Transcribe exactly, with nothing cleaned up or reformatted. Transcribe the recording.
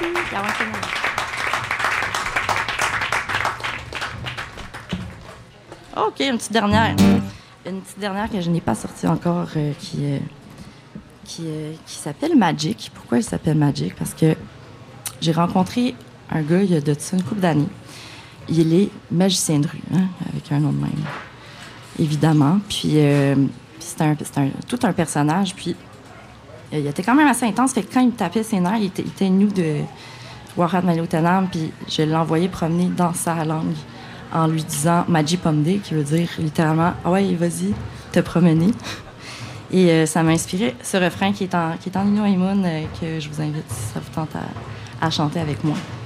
OK, une petite dernière. Une petite dernière que je n'ai pas sortie encore, euh, qui, euh, qui, euh, qui s'appelle Magic. Pourquoi elle s'appelle Magic? Parce que j'ai rencontré un gars il y a de ça une couple d'années. Il est magicien de rue, hein, avec un nom de même, évidemment. Puis, euh, puis c'est, un, c'est un, tout un personnage. Puis euh, il était quand même assez intense. Fait que quand il me tapait ses nerfs, il était, il était nu de Warat Malotanam. Puis je l'envoyais promener dans sa langue en lui disant Magi Pomde, qui veut dire littéralement ah ouais, vas-y, te promener. Et euh, ça m'a inspiré ce refrain qui est en, qui est en Innu Aimun, euh, que je vous invite, si ça vous tente, à, à chanter avec moi.